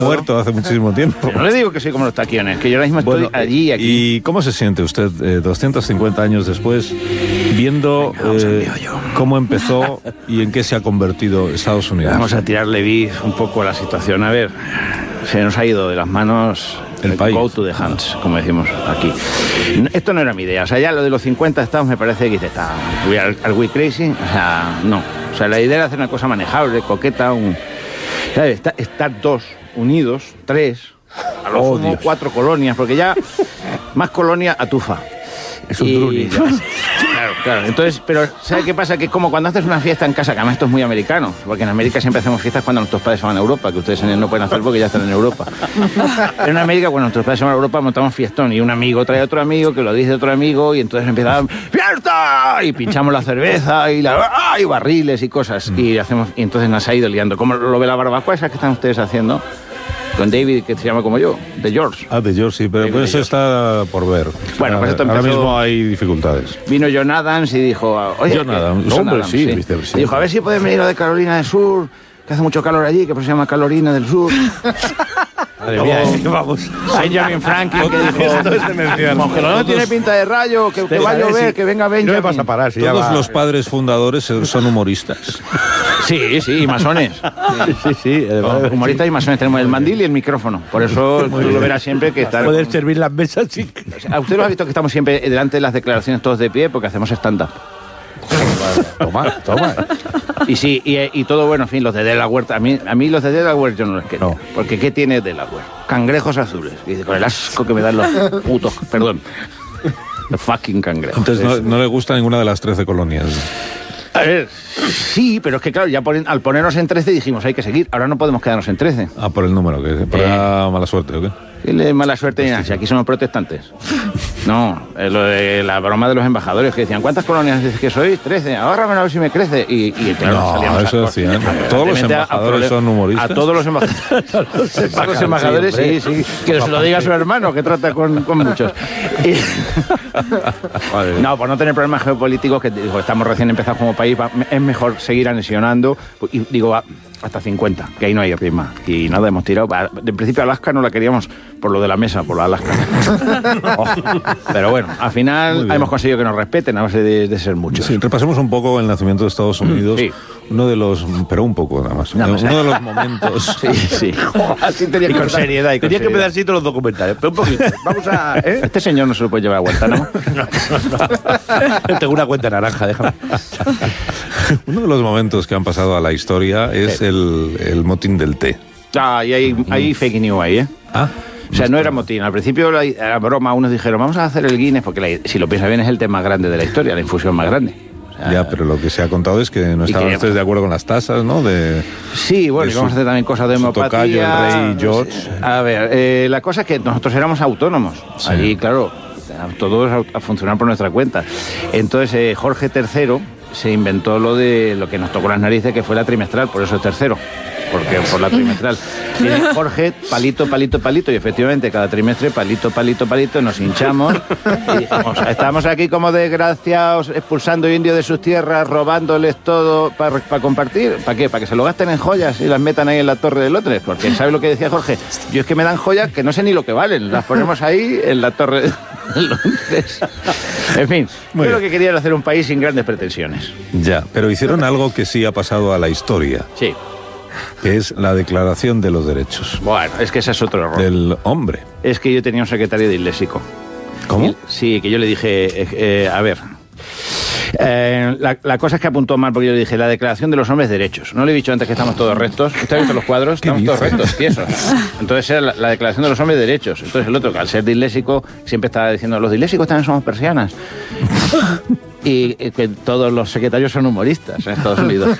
muerto hace muchísimo tiempo. Yo no le digo que soy como los taquiones, que yo ahora mismo estoy allí y aquí. ¿Y cómo se siente usted 250 años después viendo cómo empezó y en qué se ha convertido Estados Unidos? Vamos a tirarle vis un poco a la situación. A ver, se nos ha ido de las manos el país. Go to the hands, como decimos aquí. Esto no era mi idea. O sea, ya lo de los 50 estados me parece que are we crazy? O sea, no. O sea, la idea era hacer una cosa manejable, coqueta, ¿sabes? Estar dos unidos, tres, a lo sumo 4 colonias, porque ya más colonia atufa. Es un truni. Claro. Entonces, pero ¿sabes qué pasa? Que es como cuando haces una fiesta en casa, que además esto es muy americano, porque en América siempre hacemos fiestas cuando nuestros padres se van a Europa, que ustedes no pueden hacer porque ya están en Europa. Pero en América, cuando nuestros padres se van a Europa, montamos fiestón y un amigo trae a otro amigo, que lo dice otro amigo, y entonces empiezan ¡fiesta! Y pinchamos la cerveza y barriles y cosas. Y entonces nos ha ido liando. ¿Cómo lo ve la barbacoa esa que están ustedes haciendo? Con David, que se llama como yo, de George. De George, sí, pero pues eso está por ver. Bueno, pues esto empezó. Ahora mismo hay dificultades. Vino John Adams y dijo... Oye, John Adams, hombre, sí. Y dijo, a ver si pueden venir de Carolina del Sur, que hace mucho calor allí, que pues se llama Carolina del Sur. Madre mía, vamos. Benjamin Franklin, que dijo... Esto es demencial. Que no tiene pinta de rayo, que va a llover, que venga Benjamin. No me vas a parar. Todos los padres fundadores son humoristas. Sí, y masones. Sí. Humoristas y masones. Tenemos el mandil y el micrófono. Por eso tú lo verás siempre que está... Poder servir las mesas, sí. ¿A usted lo ha visto que estamos siempre delante de las declaraciones todos de pie? Porque hacemos stand-up. Toma. Y sí, y todo bueno, en fin, los de Delaware, a mí los de Delaware yo no los quiero. No. Porque ¿qué tiene Delaware? Cangrejos azules. Y dice, con el asco que me dan los putos, perdón, los fucking cangrejos. Entonces no le gusta ninguna de las 13 colonias. A ver, sí, pero es que claro, ya al ponernos en 13 dijimos, hay que seguir, ahora no podemos quedarnos en 13. Por el número, que por la mala suerte, ¿o qué? Mala suerte ni nada, si aquí somos protestantes. No, lo de la broma de los embajadores que decían, ¿cuántas colonias dices que sois? 13, ahórrame a ver si me crece. Y claro, no, salíamos eso decían. Todos los embajadores son humoristas. A todos los embajadores. A los embajadores, sí. Que se lo diga a su hermano, que trata con muchos. No, por no tener problemas geopolíticos, que digo, estamos recién empezados como país, es mejor seguir anexionando. Y digo, hasta 50, que ahí no hay prima. Y nada, hemos tirado. En principio Alaska no la queríamos por lo de la mesa, por la Alaska. Pero bueno, al final hemos conseguido que nos respeten, a base de ser muchos. Sí, repasemos un poco el nacimiento de Estados Unidos. Sí. Uno de los... Pero un poco, nada más. Uno de los momentos... Sí. Así tenía y con seriedad. Tenía que empezar así todos los documentales. Pero un poquito. Vamos a... Este señor no se lo puede llevar a Guantánamo. No. Tengo una cuenta naranja, déjame. Uno de los momentos que han pasado a la historia es el motín del té. Y hay fake news ahí, ¿eh? O sea, no era motín. Al principio era broma. Unos dijeron, vamos a hacer el Guinness, porque si lo piensas bien es el té más grande de la historia, la infusión más grande. Ya, pero lo que se ha contado es que no estaban ustedes de acuerdo con las tasas, ¿no? Sí, bueno, y vamos a hacer también cosas de homeopatía. Tocayo, el rey George. A ver, la cosa es que nosotros éramos autónomos. Sí. Allí, claro, todos a funcionar por nuestra cuenta. Entonces, Jorge III se inventó lo que nos tocó las narices, que fue la trimestral, por eso es tercero. Porque por la trimestral. Viene Jorge, palito, y efectivamente cada trimestre, palito, nos hinchamos y dijimos, estamos aquí como desgraciados, expulsando indios de sus tierras, robándoles todo para compartir. ¿Para qué? ¿Para que se lo gasten en joyas y las metan ahí en la Torre de Londres? Porque ¿sabe lo que decía Jorge? Yo es que me dan joyas que no sé ni lo que valen, las ponemos ahí en la Torre de Londres. En fin, yo lo que quería era hacer un país sin grandes pretensiones. Ya, pero hicieron algo que sí ha pasado a la historia. Sí. Que es la Declaración de los Derechos. Bueno, es que ese es otro error. Del hombre. Es que yo tenía un secretario disléxico. ¿Cómo? Sí, que yo le dije, a ver... la cosa es que apuntó mal, porque yo le dije la Declaración de los Hombres Derechos. No le he dicho antes que estamos todos rectos. ¿Usted ha visto los cuadros? Estamos todos rectos, tiesos. Entonces era la Declaración de los Hombres Derechos. Entonces el otro, que al ser disléxico, siempre estaba diciendo, los disléxicos también somos persianas. Y que todos los secretarios son humoristas en Estados Unidos.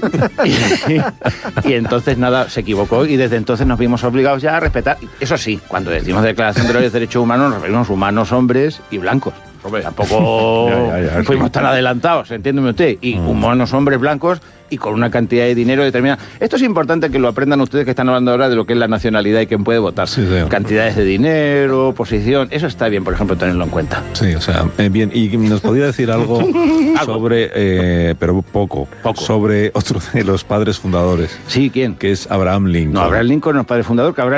Y entonces nada, se equivocó y desde entonces nos vimos obligados ya a respetar. Eso sí, cuando decimos Declaración de los Derechos Humanos, nos referimos humanos, hombres y blancos. Hombre, tampoco fuimos tan adelantados, entiéndeme usted. Y humanos, hombres blancos, y con una cantidad de dinero determinada. Esto es importante que lo aprendan ustedes que están hablando ahora de lo que es la nacionalidad y quién puede votar. Sí, sí. Cantidades de dinero, posición, eso está bien, por ejemplo, tenerlo en cuenta. Sí, o sea, bien. ¿Y nos podría decir algo sobre, pero poco, sobre otro de los padres fundadores? Sí, ¿quién? Que es Abraham Lincoln. No, Abraham Lincoln no es padre fundador, que Abraham